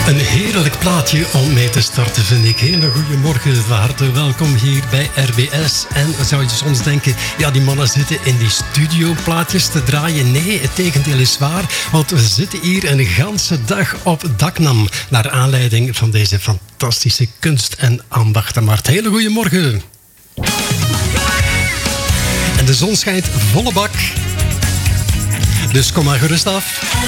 Een heerlijk plaatje om mee te starten, vind ik. Hele goedemorgen, van harte welkom hier bij RBS. En zou je soms denken, ja, die mannen zitten in die studioplaatjes te draaien. Nee, het tegendeel is waar, want we zitten hier een ganse dag op Daknam, naar aanleiding van deze fantastische kunst- en ambachtenmarkt. Hele goedemorgen. En de zon schijnt volle bak. Dus kom maar gerust af.